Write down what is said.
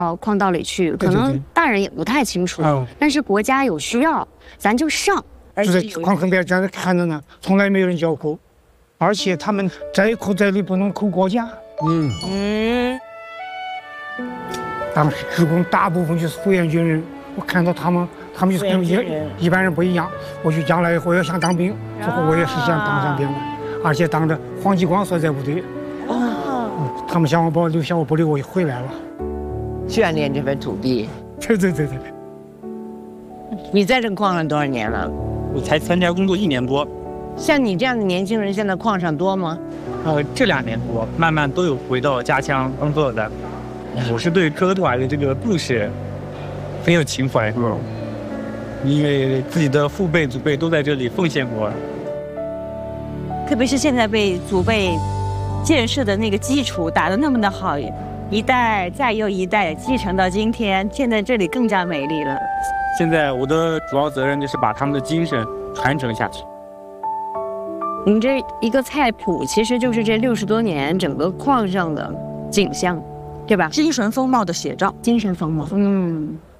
矿道里去，可能大人也不太清楚，但是国家有需要，咱就上。 就在矿坑边站着看着呢，从来没有人叫苦，而且他们再苦再累不能扣国家。当时职工大部分就是复员军人，我看到他们就是跟一般人不一样。我就将来我要想当兵，最后我也是想当上兵的，而且当着黄继光所在部队。他们想我不留，想我不留，我就回来了。 眷恋这片土地。 对。 你在这矿上多少年了？ 我才参加工作1年多。 像你这样的年轻人，现在矿上多吗？ 这2年多，慢慢都有回到家乡工作的。我是对哥德瓦的这个故事很有情怀，因为自己的父辈、祖辈都在这里奉献过。 特别是现在被祖辈建设的那个基础打得那么的好，一代再又一代继承到今天，现在这里更加美丽了。 现在我的主要责任就是把他们的精神传承下去。 你们这一个菜谱，其实就是这60多年整个矿上的景象，对吧？ 精神风貌的写照， 精神风貌。